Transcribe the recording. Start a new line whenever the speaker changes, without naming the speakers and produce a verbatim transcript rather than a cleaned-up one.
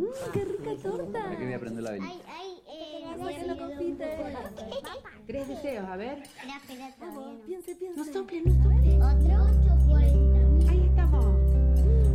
¡Qué rica torta!
Ahora que voy a prender la velita.
Ay, ay, eh,
Saca la confite.
Tres deseos, a ver.
espera, espera,
Vamos,
todavía no.
piense, piense.
No sople, no sople.